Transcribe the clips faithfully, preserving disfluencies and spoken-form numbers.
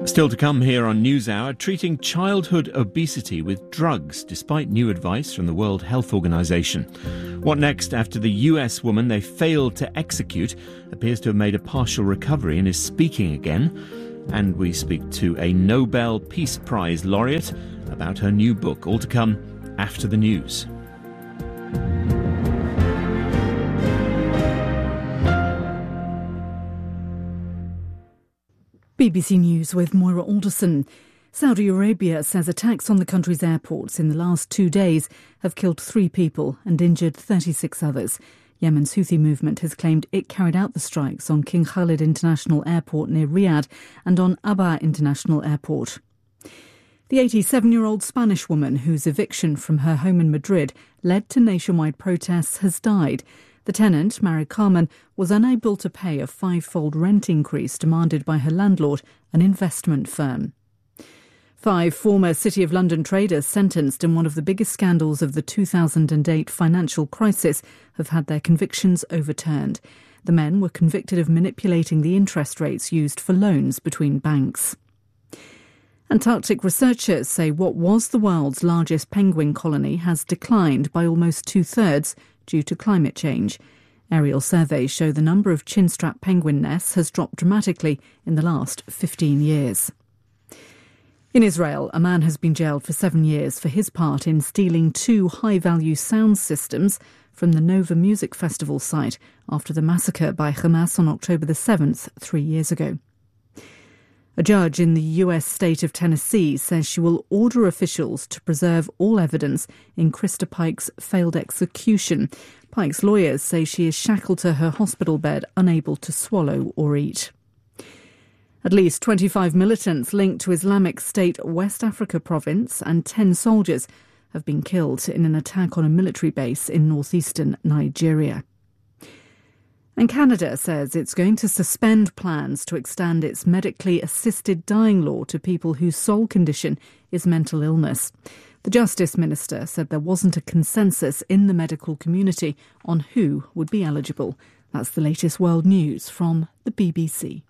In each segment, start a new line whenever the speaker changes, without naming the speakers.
Still to come here on NewsHour, treating childhood obesity with drugs, despite new advice from the World Health Organization. What next after the U S woman they failed to execute appears to have made a partial recovery and is speaking again? And we speak to a Nobel Peace Prize laureate about her new book. All to come after the news.
B B C News with Moira Alderson. Saudi Arabia says attacks on the country's airports in the last two days have killed three people and injured thirty-six others. Yemen's Houthi movement has claimed it carried out the strikes on King Khalid International Airport near Riyadh and on Aba International Airport. The eighty-seven-year-old Spanish woman whose eviction from her home in Madrid led to nationwide protests has died. The tenant, Mari Carmen, was unable to pay a five-fold rent increase demanded by her landlord, an investment firm. Five former City of London traders sentenced in one of the biggest scandals of the two thousand eight financial crisis have had their convictions overturned. The men were convicted of manipulating the interest rates used for loans between banks. Antarctic researchers say what was the world's largest penguin colony has declined by almost two-thirds due to climate change. Aerial surveys show the number of chinstrap penguin nests has dropped dramatically in the last fifteen years. In Israel, a man has been jailed for seven years for his part in stealing two high-value sound systems from the Nova Music Festival site after the massacre by Hamas on October the seventh, three years ago. A judge in the U S state of Tennessee says she will order officials to preserve all evidence in Krista Pike's failed execution. Pike's lawyers say she is shackled to her hospital bed, unable to swallow or eat. At least twenty-five militants linked to Islamic State West Africa province and ten soldiers have been killed in an attack on a military base in northeastern Nigeria. And Canada says it's going to suspend plans to extend its medically assisted dying law to people whose sole condition is mental illness. The Justice Minister said there wasn't a consensus in the medical community on who would be eligible. That's the latest world news from the B B C.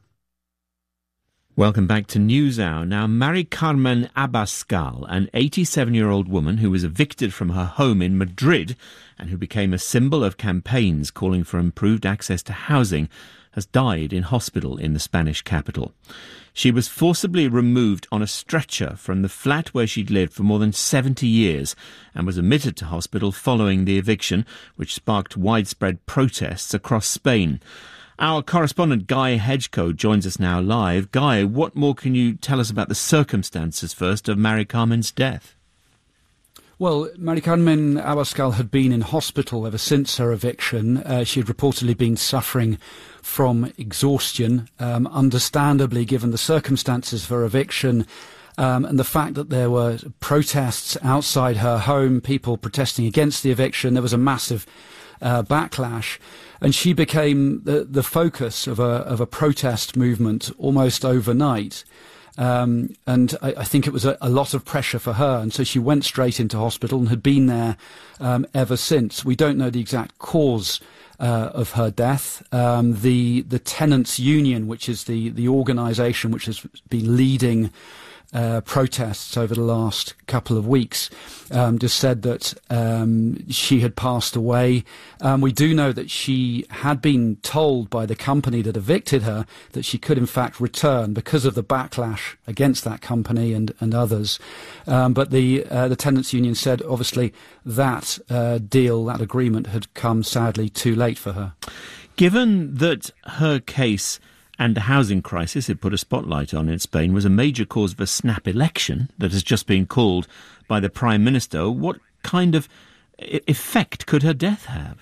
Welcome back to NewsHour. Now, Mari Carmen Abascal, an eighty-seven-year-old woman who was evicted from her home in Madrid and who became a symbol of campaigns calling for improved access to housing, has died in hospital in the Spanish capital. She was forcibly removed on a stretcher from the flat where she'd lived for more than seventy years and was admitted to hospital following the eviction, which sparked widespread protests across Spain. Our correspondent Guy Hedgecoe joins us now live. Guy, what more can you tell us about the circumstances first of Mari Carmen's death?
Well, Mari Carmen Abascal had been in hospital ever since her eviction. Uh, she had reportedly been suffering from exhaustion, um, understandably given the circumstances of her eviction. Um, and the fact that there were protests outside her home, people protesting against the eviction, there was a massive uh, backlash. And she became the, the focus of a, of a protest movement almost overnight. Um, and I, I think it was a, a lot of pressure for her. And so she went straight into hospital and had been there um, ever since. We don't know the exact cause uh, of her death. Um, the, the tenants union, which is the, the organisation which has been leading Uh, protests over the last couple of weeks, um, just said that um, she had passed away. Um, we do know that she had been told by the company that evicted her that she could in fact return because of the backlash against that company and, and others. Um, but the uh, the tenants union said obviously that uh, deal, that agreement had come sadly too late for her.
Given that her case and the housing crisis it put a spotlight on in Spain was a major cause of a snap election that has just been called by the Prime Minister, what kind of effect could her death have?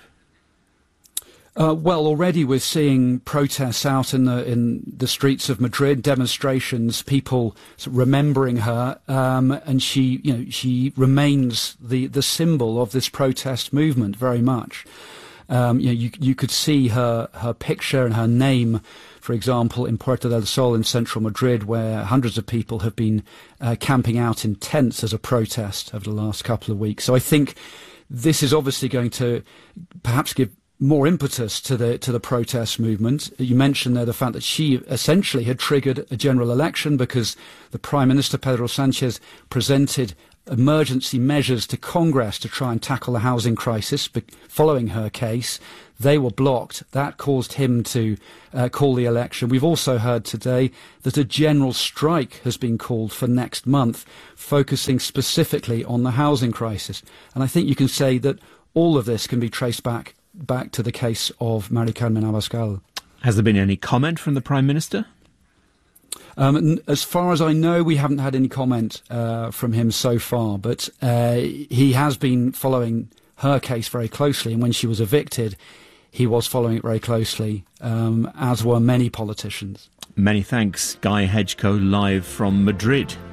Uh, well, already we're seeing protests out in the in the streets of Madrid, demonstrations, people remembering her, um, and she, you know, she remains the the symbol of this protest movement very much. Um, you know, you you could see her her picture and her name, for example, in Puerta del Sol in central Madrid, where hundreds of people have been uh, camping out in tents as a protest over the last couple of weeks. So I think this is obviously going to perhaps give more impetus to the to the protest movement. You mentioned there the fact that she essentially had triggered a general election because the Prime Minister, Pedro Sanchez, presented emergency measures to Congress to try and tackle the housing crisis following her case. They were blocked. That caused him to uh, call the election. We've also heard today that a general strike has been called for next month, focusing specifically on the housing crisis. And I think you can say that all of this can be traced back back to the case of Mari Carmen Abascal.
Has there been any comment from the Prime Minister?
Um, as far as I know, we haven't had any comment uh, from him so far, but uh, he has been following her case very closely, and when she was evicted, he was following it very closely, um, as were many politicians.
Many thanks, Guy Hedgecoe, live from Madrid.